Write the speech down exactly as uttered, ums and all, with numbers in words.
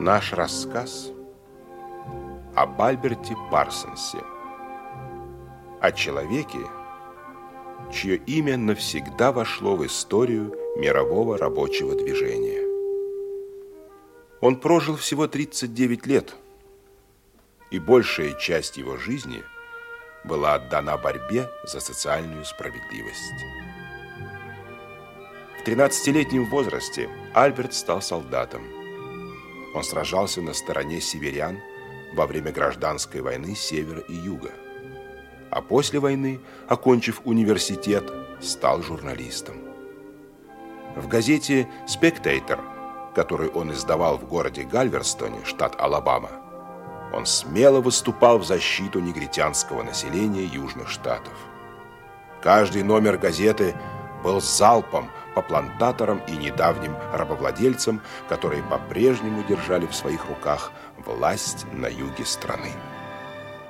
Наш рассказ об Альберте Парсонсе, о человеке, чье имя навсегда вошло в историю мирового рабочего движения. Он прожил всего тридцать девять лет, и большая часть его жизни была отдана борьбе за социальную справедливость. В тринадцатилетнем возрасте Альберт стал солдатом. Он сражался на стороне северян во время гражданской войны Севера и Юга. А после войны, окончив университет, стал журналистом. В газете «Спектейтор», которую он издавал в городе Гальверстоне, штат Алабама, он смело выступал в защиту негритянского населения Южных Штатов. Каждый номер газеты был залпом по плантаторам и недавним рабовладельцам, которые по-прежнему держали в своих руках власть на юге страны.